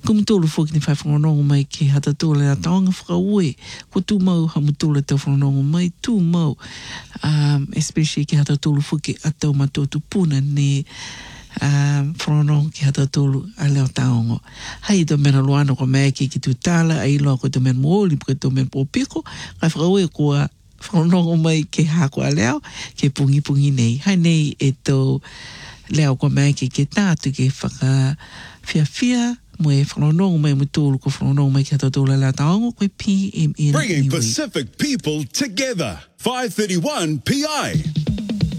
Kumutulu fuki ni whai whanongo mai ke hata tōle a taonga whakaue. Ko tū mau hamutula tau whanongo mai, tū mau. Especially ke hata tōlu fuki a tau matotu puna ne whanongo ke hata tōlu a leo taongo. Hai tō mena loano ko mea ki tū tāla, ai loa ko tō mena mooli, ko tō mena pōpiko, kai whakaue kua whanongo mai ke hako a leo, ke pungi pungi nei. Hai nei e tō leo ko mea ki ke tātu ke whaka fia mo e whanongo mai mo tōlu ko whanongo mai ki hata tōla la taongo koe PMN. Bringing Pacific people together. 531 PI.